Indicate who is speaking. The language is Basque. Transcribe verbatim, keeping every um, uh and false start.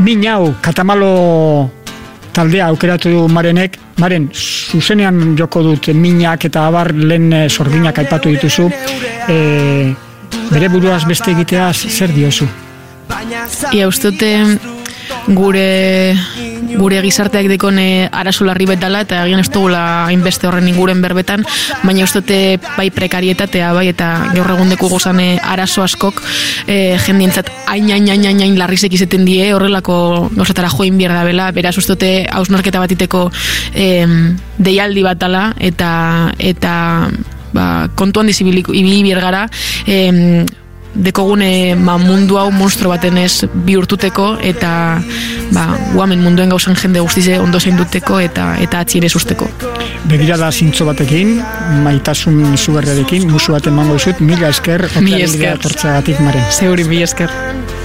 Speaker 1: min hau katamalo taldea aukeratu du Marenek. Maren, zuzenean joko dut minak eta abar lehen sorginak aipatu dituzu. E, bere buruaz beste egiteaz zer diozu?
Speaker 2: Ia ustote gure gure gizarteak dekone arazo larri betala eta egin ez dugula hainbeste horren inguren berbetan, baina ustote bai prekarietatea bai eta gaur egun deku gozane arazo askok e, jendientzat hain hain hain hain hain larrizek izeten die horrelako gauzatara join bier da bela, beraz ustote hausnarketa batiteko e, deialdi batala eta eta ba, kontuan dizibilik ibili bier gara e, dekogune ba, mundu hau monstro baten ez bihurtuteko eta ba, guamen munduen gauzan jende guztize ondo zein duteko eta eta atzien ez usteko.
Speaker 1: Begirada zintzo batekin, maitasun izugarriarekin, musu bat emango dizut, mila esker,
Speaker 2: mila esker,
Speaker 1: tortzagatik Maren.
Speaker 2: Zeuri, mila esker.